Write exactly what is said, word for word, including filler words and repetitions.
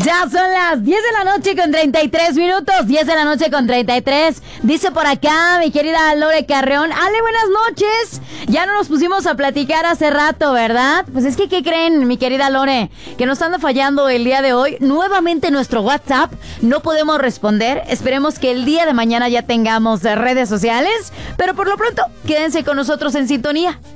Ya son las diez de la noche con treinta y tres minutos, diez de la noche con treinta y tres. Dice por acá mi querida Lore Carreón. Ale, buenas noches. Ya no nos pusimos a platicar hace rato, ¿verdad? Pues es que, ¿qué creen, mi querida Lore? Que nos anda fallando el día de hoy. Nuevamente nuestro WhatsApp no podemos responder. Esperemos que el día de mañana ya tengamos redes sociales. Pero por lo pronto, quédense con nosotros en sintonía.